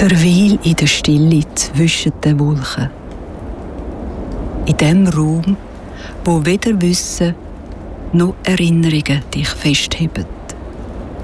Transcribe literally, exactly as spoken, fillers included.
Verweil in der Stille zwischen den Wolken. In dem Raum, wo weder Wissen noch Erinnerungen dich festheben.